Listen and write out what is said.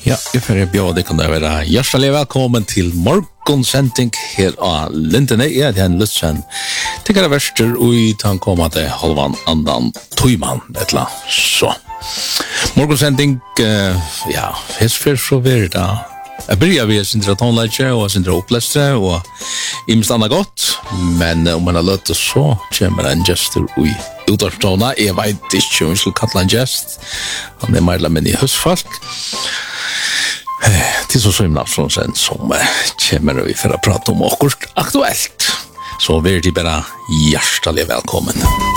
Ja, jag får bjuda dig kan vara hjärtligt välkommen till morgonsending här av Lindene. Ja, det är en lutsen. Det är värster och i tan komma till halvan andan tøyman etla. Så. Morgonsending, ja, hesfer så vid det. Jag börjar vid sin tonläge och sin uppläsare och imstanna gott. Men om man har lött så kommer en gestor i utårstånda. Jag vet inte om vi skulle kalla en gest. Han är medlemmen i husfolk. Till så Simnason sen som kommer vi för att prata om aktuellt. Så vi är till bara hjärtligt välkommen.